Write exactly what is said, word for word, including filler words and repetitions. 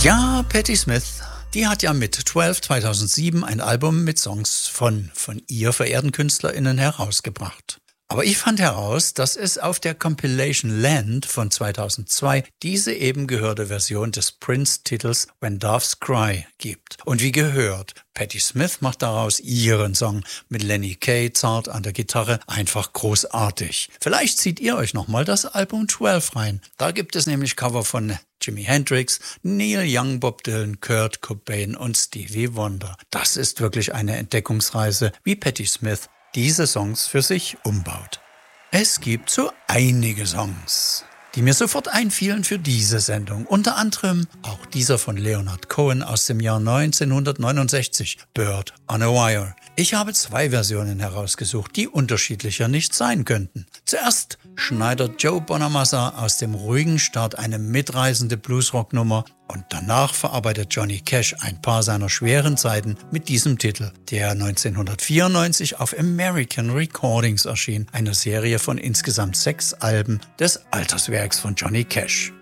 Ja, Patti Smith, die hat ja mit zwölf zweitausendsieben ein Album mit Songs von, von ihr verehrten KünstlerInnen herausgebracht. Aber ich fand heraus, dass es auf der Compilation Land von zweitausendzwei diese eben gehörte Version des Prince-Titels When Doves Cry gibt. Und wie gehört, Patti Smith macht daraus ihren Song mit Lenny Kaye zart an der Gitarre einfach großartig. Vielleicht zieht ihr euch nochmal das Album zwölf rein. Da gibt es nämlich Cover von Jimi Hendrix, Neil Young, Bob Dylan, Kurt Cobain und Stevie Wonder. Das ist wirklich eine Entdeckungsreise, wie Patti Smith diese Songs für sich umbaut. Es gibt so einige Songs, die mir sofort einfielen für diese Sendung. Unter anderem auch dieser von Leonard Cohen aus dem Jahr neunzehnhundertneunundsechzig, Bird on a Wire. Ich habe zwei Versionen herausgesucht, die unterschiedlicher nicht sein könnten. Zuerst schneidet Joe Bonamassa aus dem ruhigen Start eine mitreißende Bluesrock-Nummer und danach verarbeitet Johnny Cash ein paar seiner schweren Zeiten mit diesem Titel, der neunzehnhundertvierundneunzig auf American Recordings erschien, eine Serie von insgesamt sechs Alben des Alterswerks von Johnny Cash.